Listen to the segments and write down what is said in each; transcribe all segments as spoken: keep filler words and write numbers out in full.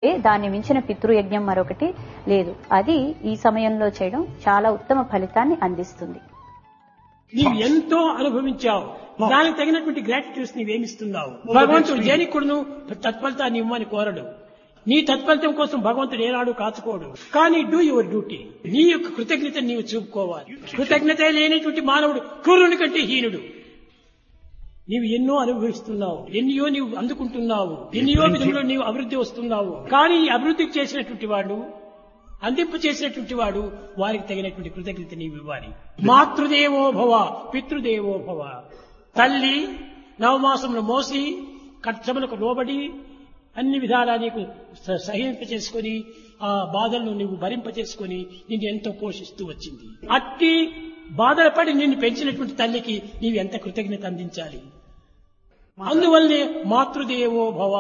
దాన్ని మించిన పితృయజ్ఞం మరొకటి లేదు. అది ఈ సమయంలో చేయడం చాలా ఉత్తమ ఫలితాన్ని అందిస్తుంది. నీవు ఎంతో అనుభవించావు, దానికి తగినటువంటి గ్రాటిట్యూడ్స్ నీవేమిస్తున్నావు? భగవంతుడు దేనికుడును తత్ఫలితాన్ని ఇవ్వమని కోరడు. నీ తత్ఫలితం కోసం భగవంతుడు ఏనాడు కాచుకోడు. కానీ డూ యువర్ డ్యూటీ. నీ యొక్క కృతజ్ఞత నీవు చూపుకోవాలి. కృతజ్ఞత లేనటువంటి మానవుడు క్రూరుని కంటే హీనుడు. నీవు ఎన్నో అనుభవిస్తున్నావు, ఎన్నో నీవు అందుకుంటున్నావు, ఎన్నో విధంలో నీవు అభివృద్ధి వస్తున్నావు. కానీ ఈ అభివృద్ధి చేసినటువంటి వాడు, అందింపు చేసినటువంటి వాడు, వారికి తగినటువంటి కృతజ్ఞత నీవు ఇవ్వాలి. మాతృదేవో భవ, పితృదేవో భవ. తల్లి నవమాసమును మోసి కష్టములకు లోబడి అన్ని విధాలా నీకు సహింప చేసుకుని ఆ బాధలను నీవు భరింప చేసుకుని నిన్ను ఎంతో పోషిస్తూ వచ్చింది. అట్టి బాధల పడి నిన్ను పెంచినటువంటి తల్లికి నీవు ఎంత కృతజ్ఞత అందించాలి. అందువల్లే మాతృదేవో భవ,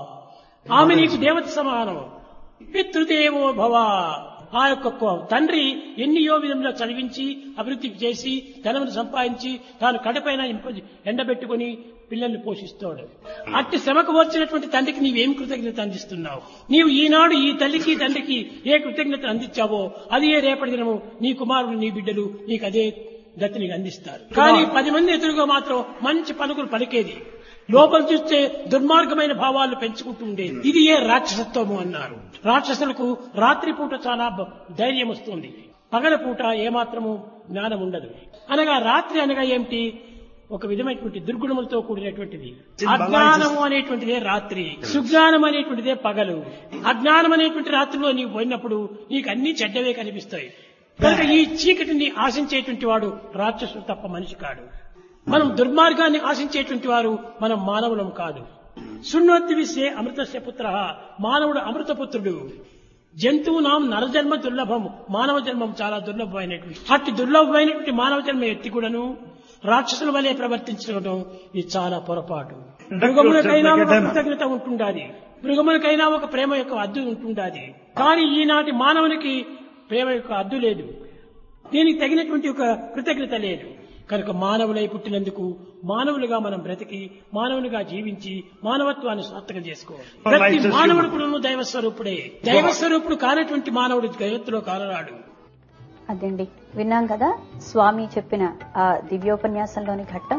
ఆమె నీకు దేవత సమానం. పితృదేవో భవ, ఆ యొక్క తండ్రి ఎన్నియో విధంలో చదివించి అభివృద్ధి చేసి ధనమును సంపాదించి తాను కడపైన ఎండబెట్టుకుని పిల్లల్ని పోషిస్తాడు. అట్టి శ్రమకు వచ్చినటువంటి తండ్రికి నీవేం కృతజ్ఞత అందిస్తున్నావు? నీవు ఈనాడు ఈ తల్లికి తండ్రికి ఏ కృతజ్ఞత అందించావో అది ఏ రేపటి దినము నీ కుమారుడు నీ బిడ్డలు నీకు అదే గతిని అందిస్తారు. కానీ పది మంది ఎదురుగా మాత్రం మంచి పలుకులు పలికేది, లోపల చూస్తే దుర్మార్గమైన భావాలు పెంచుకుంటూ ఉండేది. ఇది ఏ రాక్షసత్వము అన్నారు. రాక్షసులకు రాత్రిపూట చాలా ధైర్యం వస్తుంది, పగలపూట ఏమాత్రము జ్ఞానం ఉండదు. అనగా రాత్రి అనగా ఏమిటి? ఒక విధమైనటువంటి దుర్గుణములతో కూడినటువంటిది. అజ్ఞానము అనేటువంటిదే రాత్రి, సుజ్ఞానం అనేటువంటిదే పగలు. అజ్ఞానం అనేటువంటి రాత్రిలో నీవు పోయినప్పుడు నీకు అన్ని చెడ్డవే కనిపిస్తాయి. కనుక ఈ చీకటిని ఆశించేటువంటి వాడు రాక్షసుడు తప్ప మనిషి కాడు. మనం దుర్మార్గాన్ని ఆశించేటువంటి వారు మనం మానవులం కాదు. శృణ్వతి విశ్వే అమృతస్య పుత్ర, మానవుడు అమృతపుత్రుడు. జంతువునాం నరజన్మ దుర్లభం, మానవ జన్మం చాలా దుర్లభమైనటువంటి. అట్టి దుర్లభమైనటువంటి మానవ జన్మ ఎత్తి కూడాను రాక్షసుల వలె ప్రవర్తించడం ఇది చాలా పొరపాటు. మృగములకైనా ఒక కృతజ్ఞత ఉంటుండాలి, మృగములకైనా ఒక ప్రేమ యొక్క అద్దు ఉంటుండాలి. కానీ ఈనాటి మానవునికి ప్రేమ యొక్క అద్దు లేదు, దీనికి తగినటువంటి ఒక కృతజ్ఞత లేదు. కనుక మానవులై పుట్టినందుకు మానవులుగా మనం బ్రతికి మానవులుగా జీవించి మానవత్వాన్ని సార్థకం చేసుకోవాలి. ప్రతి మానవుడు కూడా దైవస్వరూపుడే. దైవస్వరూపుడు కానటువంటి మానవుడు దైవత్తులో కాలరాడు. అదండి, విన్నాం కదా స్వామి చెప్పిన ఆ దివ్యోపన్యాసంలోని ఘట్టం.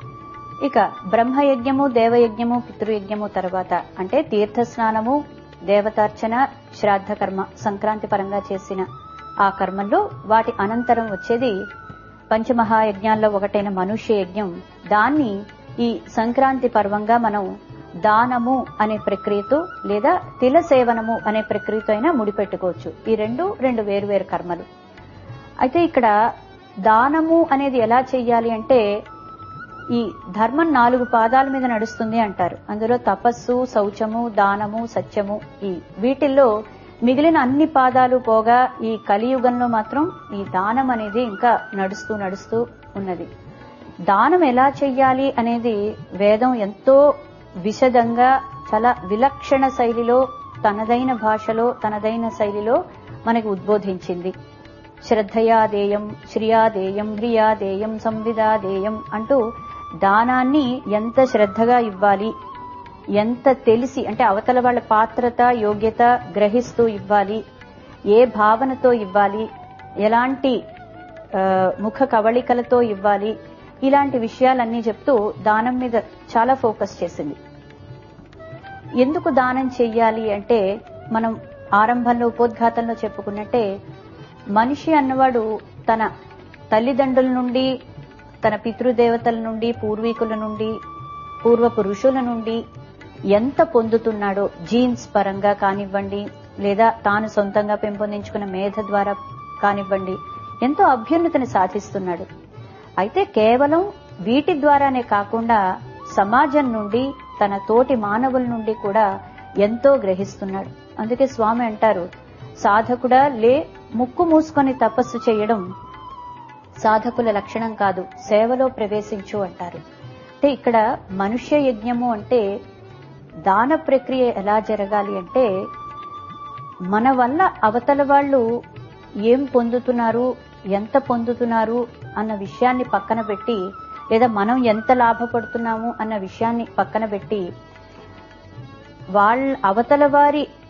ఇక బ్రహ్మయజ్ఞము, దేవయజ్ఞము, పితృయజ్ఞము తర్వాత అంటే తీర్థ స్నానము, దేవతార్చన, శ్రాద్ధ కర్మ సంక్రాంతి పరంగా చేసిన ఆ కర్మల్లో వాటి అనంతరం వచ్చేది పంచమహాయజ్ఞాల్లో ఒకటైన మనుష్య యజ్ఞం. దాన్ని ఈ సంక్రాంతి పర్వంగా మనం దానము అనే ప్రక్రియతో లేదా తిల సేవనము అనే ప్రక్రియతో అయినా ముడిపెట్టుకోవచ్చు. ఈ రెండు రెండు వేరువేరు కర్మలు. అయితే ఇక్కడ దానము అనేది ఎలా చెయ్యాలి అంటే, ఈ ధర్మం నాలుగు పాదాల మీద నడుస్తుంది అంటారు. అందులో తపస్సు, శౌచము, దానము, సత్యము, ఈ వీటిల్లో మిగిలిన అన్ని పాదాలు పోగా ఈ కలియుగంలో మాత్రం ఈ దానం అనేది ఇంకా నడుస్తూ నడుస్తూ ఉన్నది. దానం ఎలా చెయ్యాలి అనేది వేదం ఎంతో విశదంగా చాలా విలక్షణ శైలిలో తనదైన భాషలో తనదైన శైలిలో మనకి ఉద్బోధించింది. శ్రద్ధయాదేయం, శ్రియాదేయం, హ్రియాదేయం, సంవిదాదేయం అంటూ దానాన్ని ఎంత శ్రద్ధగా ఇవ్వాలి, ఎంత తెలిసి అంటే అవతల వాళ్ళ పాత్రత యోగ్యత గ్రహిస్తూ ఇవ్వాలి, ఏ భావనతో ఇవ్వాలి, ఎలాంటి ముఖ కవళికలతో ఇవ్వాలి, ఇలాంటి విషయాలన్నీ చెప్తూ దానం మీద చాలా ఫోకస్ చేసింది. ఎందుకు దానం చెయ్యాలి అంటే, మనం ఆరంభంలో ఉపోద్ఘాతంలో చెప్పుకున్నట్టే మనిషి అన్నవాడు తన తల్లిదండ్రుల నుండి, తన పితృదేవతల నుండి, పూర్వీకుల నుండి, పూర్వ పురుషుల నుండి ఎంత పొందుతున్నాడో, జీన్స్ పరంగా కానివ్వండి లేదా తాను సొంతంగా పెంపొందించుకున్న మేధ ద్వారా కానివ్వండి, ఎంతో అభ్యున్నతిని సాధిస్తున్నాడు. అయితే కేవలం వీటి ద్వారానే కాకుండా సమాజం నుండి, తన తోటి మానవుల నుండి కూడా ఎంతో గ్రహిస్తున్నాడు. అందుకే స్వామి అంటారు, సాధకుడా లే, ముక్కు మూసుకొని తపస్సు చేయడం సాధకుల లక్షణం కాదు, సేవలో ప్రవేశించు అంటారు. అంటే ఇక్కడ మనుష్య యజ్ఞము అంటే దాన ప్రక్రియ ఎలా జరగాలి అంటే, మన వల్ల అవతల వాళ్ళు ఏం పొందుతున్నారు, ఎంత పొందుతున్నారు అన్న విషయాన్ని పక్కన పెట్టి, లేదా మనం ఎంత లాభపడుతున్నాము అన్న విషయాన్ని పక్కన పెట్టి, వాళ్ళ అవతల వారి